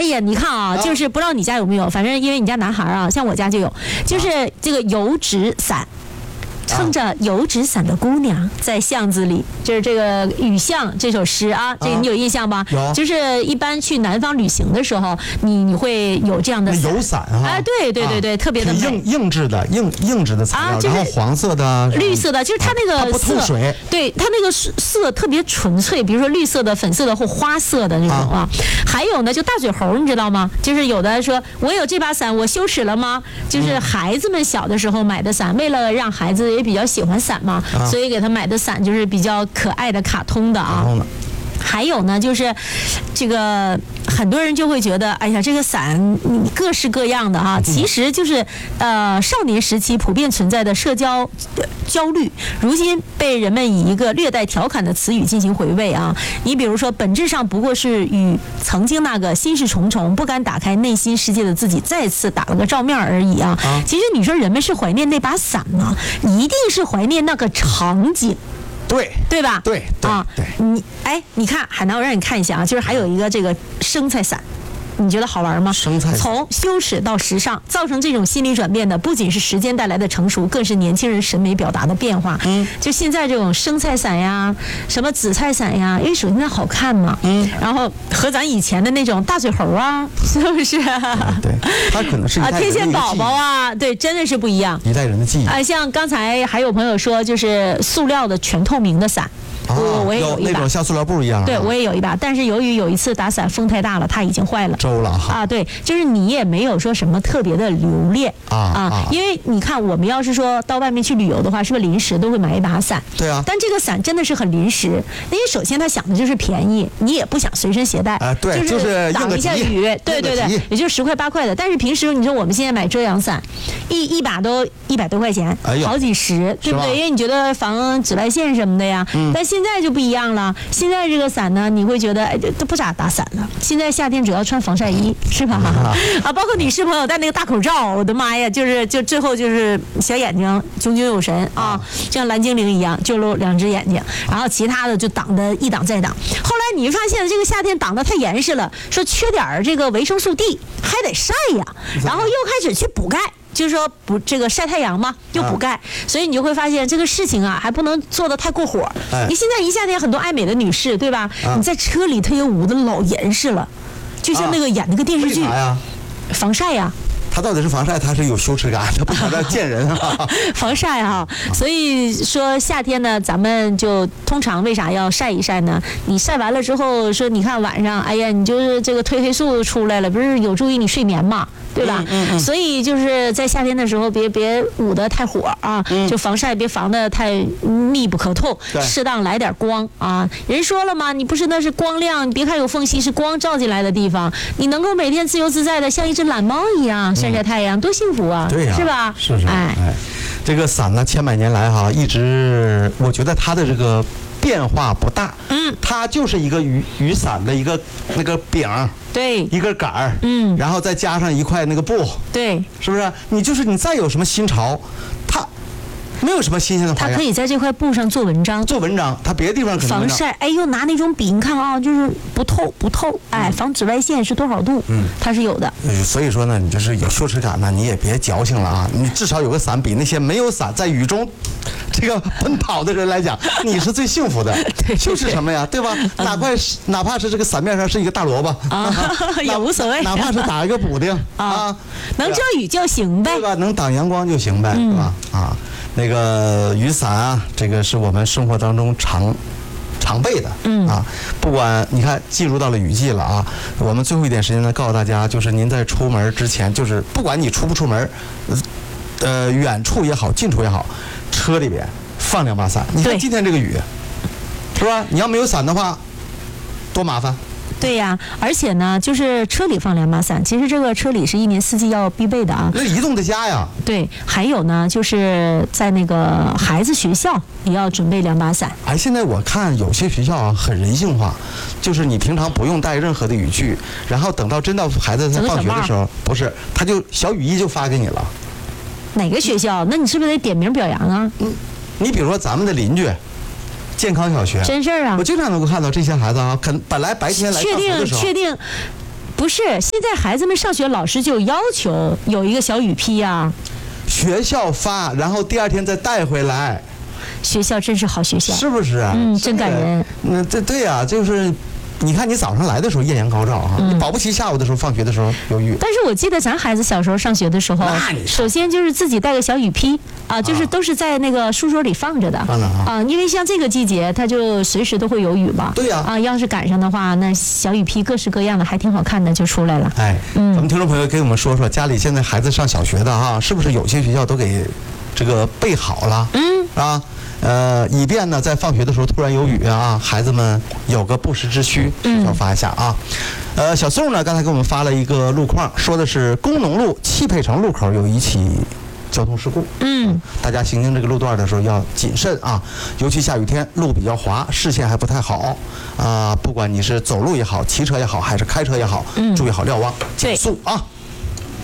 哎呀，你看啊，就是不知道你家有没有，反正因为你家男孩啊，像我家就有，就是这个油纸伞。撑着油纸伞的姑娘在巷子里，就是这个《雨巷》这首诗啊，这个你有印象吗？ 有。 就是一般去南方旅行的时候，你会有这样的伞。 油伞啊。 哎，对，特别的美。 硬质的材料，然后黄色的、 绿色的，就是它那个色，它不透水。 对，它那个色特别纯粹，比如说绿色的、粉色的或花色的那种啊。还有呢，就大嘴猴，你知道吗？就是有的说，我有这把伞，我羞耻了吗？就是孩子们小的时候买的伞，为了让孩子也比较喜欢伞嘛，所以给他买的伞就是比较可爱的卡通的啊。还有呢，就是这个很多人就会觉得，哎呀，这个伞各式各样的哈，其实就是少年时期普遍存在的社交焦虑，如今被人们以一个略带调侃的词语进行回味啊。你比如说，本质上不过是与曾经那个心事重重、不敢打开内心世界的自己再次打了个照面而已啊。其实你说人们是怀念那把伞吗？一定是怀念那个场景。对吧？ 对啊， 你看海南，我让你看一下啊，就是还有一个这个生菜伞。你觉得好玩吗？ 生菜从羞耻到时尚，造成这种心理转变的，不仅是时间带来的成熟，更是年轻人审美表达的变化。就现在这种生菜伞呀，什么紫菜伞呀，因为首先它好看嘛。然后和咱以前的那种大嘴猴啊，是不是？ 对，它可能是天线宝宝啊，对，真的是不一样。 一代人的记忆。 像刚才还有朋友说，就是塑料的全透明的伞。我也有一把， 那种像塑料布一样。 对，我也有一把，但是由于有一次打伞风太大了，它已经坏了。 周了啊，对，就是你也没有说什么特别的留恋因为你看，我们要是说到外面去旅游的话，是不是临时都会买一把伞？ 对啊。 但这个伞真的是很临时，因为首先他想的就是便宜，你也不想随身携带对， 就是挡一下雨，对，也就10块8块的。但是平时你说我们现在买遮阳伞，一把都100多块钱，好几十，对不对？因为你觉得防紫外线什么的呀，但现在就不一样了。现在这个伞呢，你会觉得都不咋打伞了。现在夏天主要穿防晒衣，是吧？包括女士朋友戴那个大口罩，我的妈呀，就最后就是小眼睛炯炯有神啊，像蓝精灵一样，就露2只眼睛，然后其他的就挡的一挡再挡。后来你发现这个夏天挡得太严实了，说缺点这个维生素 D， 还得晒呀，然后又开始去补钙。就是说这个晒太阳嘛，又补钙，所以你就会发现这个事情啊，还不能做得太过火。你现在一夏天很多爱美的女士，对吧？你在车里她也捂得老严实了，就像那个演那个电视剧，防晒呀。 它到底是防晒，它是有羞耻感，它不想让见人啊。 防晒哈，所以说夏天呢，咱们就通常为啥要晒一晒呢？你晒完了之后，说你看晚上，哎呀，你就是这个褪黑素出来了，不是有助于你睡眠嘛？对吧？所以就是在夏天的时候，别捂得太火啊，就防晒别防得太密不可透，适当来点光啊。人说了嘛，你不是那是光亮，你别看有缝隙，是光照进来的地方，你能够每天自由自在的像一只懒猫一样晒晒太阳，多幸福啊！ 对呀， 是吧？ 是。这个伞呢，千百年来哈，一直我觉得它的这个变化不大。它就是一个雨伞的一个那个柄。 对， 一根杆儿，然后再加上一块那个布， 对， 是不是？你再有什么新潮，它没有什么新鲜的花样。 它可以在这块布上做文章， 它别的地方可能防晒，又拿那种笔，你看啊，就是不透，防紫外线是多少度，它是有的。 所以说呢，你就是有羞耻感呢，你也别矫情了啊，你至少有个伞，比那些没有伞在雨中这个奔跑的人来讲，你是最幸福的。羞耻什么呀，对吧？哪怕是这个伞面上是一个大萝卜也无所谓， 哪怕是打一个补丁能遮雨就行呗， 对吧？能挡阳光就行呗，对吧？那个雨伞啊，这个是我们生活当中常备的，不管你看进入到了雨季了啊，我们最后一点时间呢，告诉大家，就是您在出门之前，就是不管你出不出门，远处也好，近处也好，车里边放2把伞。你看今天这个雨，是吧？你要没有伞的话，多麻烦。 对呀，而且呢，就是车里放2把伞，其实这个车里是1年4季要必备的啊。 那移动的家呀。 对，还有呢，就是在那个孩子学校也要准备2把伞。 现在我看有些学校啊很人性化，就是你平常不用带任何的雨具，然后等到真到孩子在放学的时候，不是，他就小雨衣就发给你了。 哪个学校？那你是不是得点名表扬啊？ 你比如说咱们的邻居。健康小学， 真事儿啊！ 我经常能够看到这些孩子啊，本来白天来上学的时候， 确定不是，现在孩子们上学，老师就要求有一个小雨披啊。 学校发，然后第2天再带回来。 学校真是好学校， 是不是啊？ 真感人。 对呀，就是。你看，你早上来的时候艳阳高照哈，你保不齐下午的时候放学的时候有雨。 但是我记得咱孩子小时候上学的时候，首先就是自己带个小雨披啊，就是都是在那个书桌里放着的。因为像这个季节，它就随时都会有雨嘛。 对呀。 要是赶上的话，那小雨披各式各样的，还挺好看的，就出来了。 哎，咱们听众朋友给我们说说，家里现在孩子上小学的哈，是不是有些学校都给这个备好了？以便呢，在放学的时候突然有雨啊，孩子们有个不时之需，要发一下啊。小宋呢，刚才给我们发了一个路况，说的是工农路汽配城路口有一起交通事故。大家行经这个路段的时候要谨慎啊，尤其下雨天，路比较滑，视线还不太好啊。不管你是走路也好，骑车也好，还是开车也好，注意好瞭望，减速啊。